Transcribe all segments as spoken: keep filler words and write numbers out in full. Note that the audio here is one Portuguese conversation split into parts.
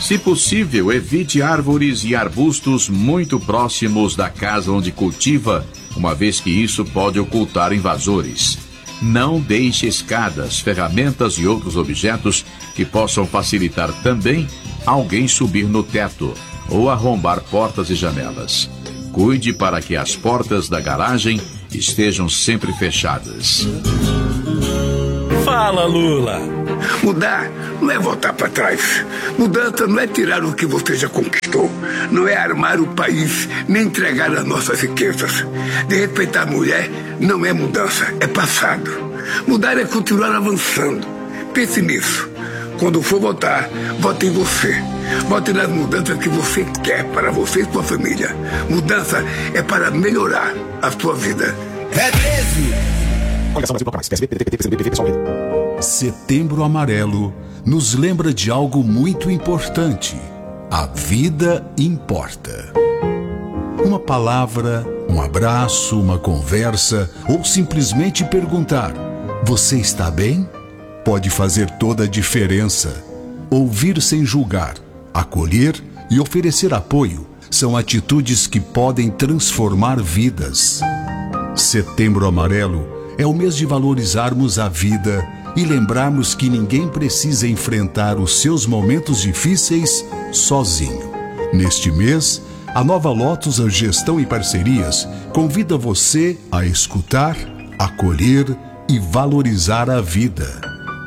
Se possível, evite árvores e arbustos muito próximos da casa onde cultiva, uma vez que isso pode ocultar invasores. Não deixe escadas, ferramentas e outros objetos que possam facilitar também alguém subir no teto ou arrombar portas e janelas. Cuide para que as portas da garagem estejam sempre fechadas. Fala, Lula! Mudar não é voltar para trás. Mudança não é tirar o que você já conquistou. Não é armar o país, nem entregar as nossas riquezas. De respeitar a mulher não é mudança, é passado. Mudar é continuar avançando. Pense nisso. Quando for votar, vote em você. Vote nas mudanças que você quer para você e sua família. Mudança é para melhorar a sua vida. É treze! Setembro Amarelo nos lembra de algo muito importante. A vida importa. Uma palavra, um abraço, uma conversa ou simplesmente perguntar: você está bem? Pode fazer toda a diferença. Ouvir sem julgar, acolher e oferecer apoio são atitudes que podem transformar vidas. Setembro Amarelo é o mês de valorizarmos a vida e lembrarmos que ninguém precisa enfrentar os seus momentos difíceis sozinho. Neste mês, a Nova Lotus Gestão e Parcerias convida você a escutar, acolher e valorizar a vida.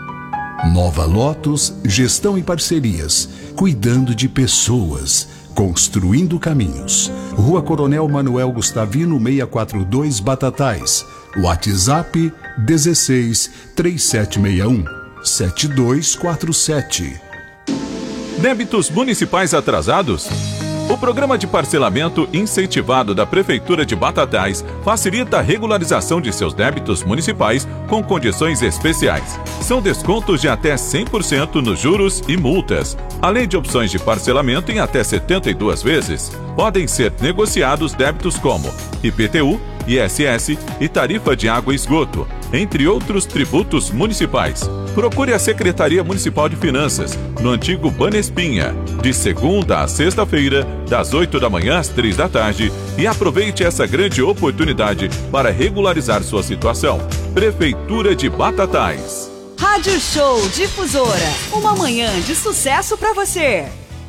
Nova Lotus Gestão e Parcerias, cuidando de pessoas, construindo caminhos. Rua Coronel Manuel Gustavino seiscentos e quarenta e dois, Batatais. WhatsApp dezesseis, três sete seis um, sete dois quatro sete. Débitos municipais atrasados? O programa de parcelamento incentivado da Prefeitura de Batatais facilita a regularização de seus débitos municipais com condições especiais. São descontos de até cem por cento nos juros e multas, além de opções de parcelamento em até setenta e duas vezes. Podem ser negociados débitos como I P T U, I S S e tarifa de água e esgoto, entre outros tributos municipais. Procure a Secretaria Municipal de Finanças, no antigo Banespinha, de segunda a sexta-feira, das oito da manhã às três da tarde, e aproveite essa grande oportunidade para regularizar sua situação. Prefeitura de Batatais. Rádio Show Difusora, uma manhã de sucesso para você.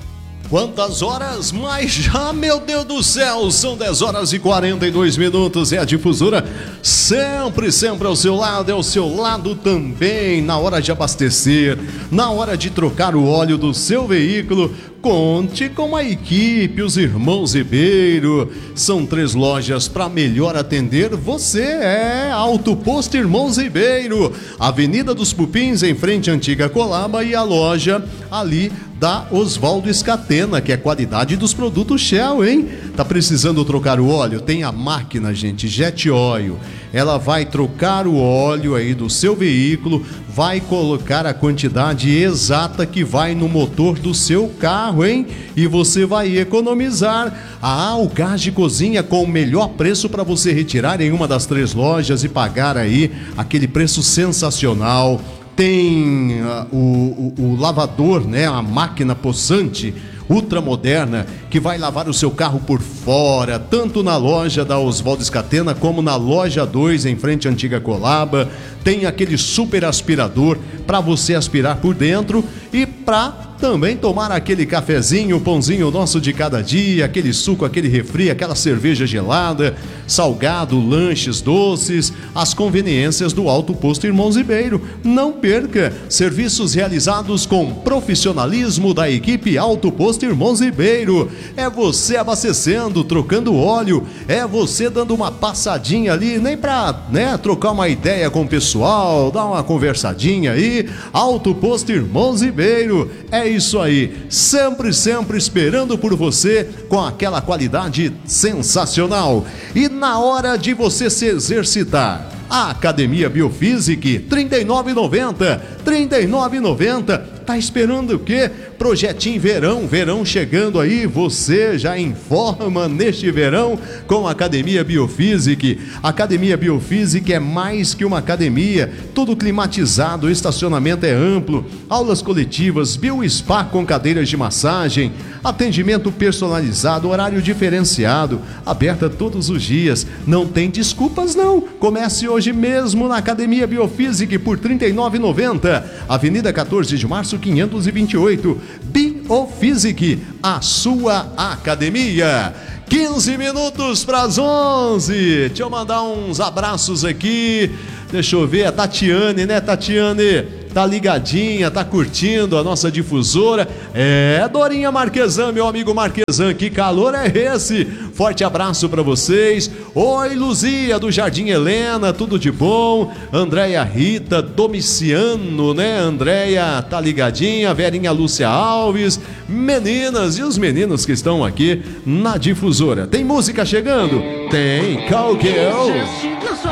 Quantas horas? Mas já, meu Deus do céu, são dez horas e quarenta e dois minutos. É a Difusora sempre, sempre ao seu lado, é ao seu lado também, na hora de abastecer, na hora de trocar o óleo do seu veículo. Conte com a equipe, os irmãos Ribeiro. São três lojas para melhor atender você. É Auto Posto Irmãos Ribeiro, Avenida dos Pupins, em frente à Antiga Colaba, e a loja ali da Oswaldo Escatena, que é qualidade dos produtos Shell, hein? Tá precisando trocar o óleo? Tem a máquina, gente, Jet Oil. Ela vai trocar o óleo aí do seu veículo, vai colocar a quantidade exata que vai no motor do seu carro, hein? E você vai economizar. Ah, o gás de cozinha com o melhor preço para você retirar em uma das três lojas e pagar aí aquele preço sensacional. Tem uh, o, o, o lavador, né? A máquina poçante ultramoderna que vai lavar o seu carro por fora, tanto na loja da Oswaldo Escatena como na loja dois, em frente à Antiga Colaba. Tem aquele super aspirador para você aspirar por dentro e para também tomar aquele cafezinho, pãozinho nosso de cada dia, aquele suco, aquele refri, aquela cerveja gelada, salgado, lanches, doces, as conveniências do Auto Posto Irmãos Ribeiro. Não perca, serviços realizados com profissionalismo da equipe Auto Posto Irmãos Ribeiro. É você abastecendo, trocando óleo, é você dando uma passadinha ali, nem pra, né, trocar uma ideia com o pessoal, dar uma conversadinha aí. Auto Posto Irmãos Ribeiro, é isso aí, sempre, sempre esperando por você com aquela qualidade sensacional. E na hora de você se exercitar, a Academia Biofísica, trinta e nove reais e noventa centavos, trinta e nove reais e noventa centavos. tá esperando o quê? Projetinho Verão, verão chegando aí, você já informa neste verão com a Academia Biofísica. Academia Biofísica é mais que uma academia, tudo climatizado, o estacionamento é amplo, aulas coletivas, bio-spa com cadeiras de massagem, atendimento personalizado, horário diferenciado, aberta todos os dias, não tem desculpas não. Comece hoje mesmo na Academia Biofísica por trinta e nove reais e noventa centavos, Avenida quatorze de março quinhentos e vinte e oito. Biofísica, a sua academia. quinze minutos para as onze. Deixa eu mandar uns abraços aqui. Deixa eu ver, a Tatiane, né, Tatiane? Tá ligadinha, tá curtindo a nossa difusora. É, Dorinha Marquesan, meu amigo Marquesan, que calor é esse? Forte abraço pra vocês. Oi, Luzia, do Jardim Helena, tudo de bom? Andréia Rita, Domiciano, né? Andréia tá ligadinha, Verinha Lúcia Alves, meninas e os meninos que estão aqui na difusora. Tem música chegando? Tem, Cowgirl.